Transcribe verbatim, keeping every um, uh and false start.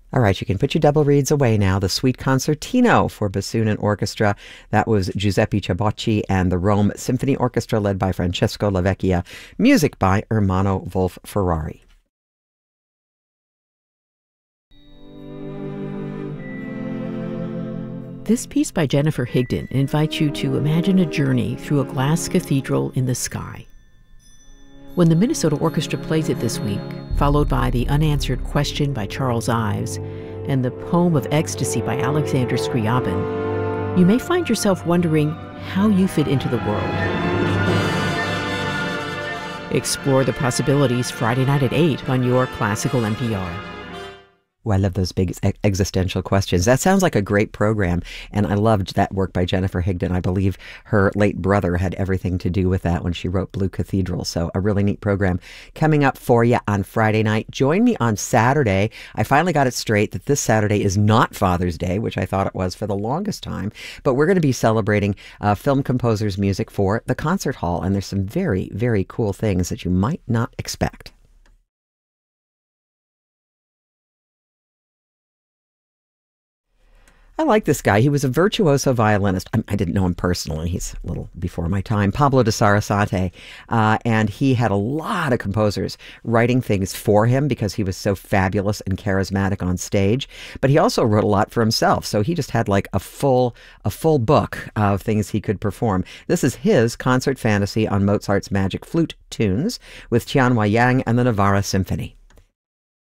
All right, you can put your double reeds away now. The Suite Concertino for bassoon and orchestra. That was Giuseppe Ciabocci and the Rome Symphony Orchestra led by Francesco Lavecchia. Music by Ermanno Wolf Ferrari. This piece by Jennifer Higdon invites you to imagine a journey through a glass cathedral in the sky. When the Minnesota Orchestra plays it this week, followed by The Unanswered Question by Charles Ives and The Poem of Ecstasy by Alexander Scriabin, you may find yourself wondering how you fit into the world. Explore the possibilities Friday night at eight on your Classical N P R. Oh, I love those big ex- existential questions. That sounds like a great program, and I loved that work by Jennifer Higdon. I believe her late brother had everything to do with that when she wrote Blue Cathedral, so a really neat program coming up for you on Friday night. Join me on Saturday. I finally got it straight that this Saturday is not Father's Day, which I thought it was for the longest time, but we're going to be celebrating uh, film composers' music for the concert hall, and there's some very, very cool things that you might not expect. I like this guy. He was a virtuoso violinist. I, I didn't know him personally. He's a little before my time. Pablo de Sarasate. Uh, and he had a lot of composers writing things for him because he was so fabulous and charismatic on stage. But he also wrote a lot for himself. So he just had like a full, a full book of things he could perform. This is his concert fantasy on Mozart's Magic Flute Tunes with Tianhua Yang and the Navarra Symphony.